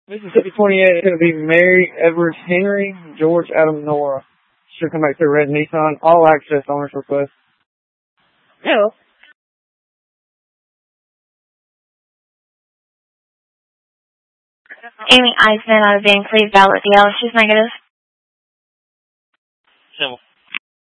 Mississippi 28 is going to be Mary Edwards Henry, George Adam Nora. Should come back to red Nissan. All access owner's request. Hello. Amy Eisman out of Bank, please ballot the L. She's negative. Symbol